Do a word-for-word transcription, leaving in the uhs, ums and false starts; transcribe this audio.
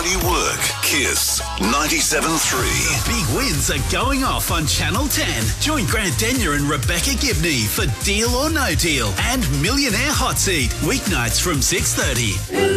Quality work. Kiss ninety-seven point three. Big wins are going off on Channel ten. Join Grant Denyer and Rebecca Gibney for Deal or No Deal and Millionaire Hot Seat, weeknights from six thirty.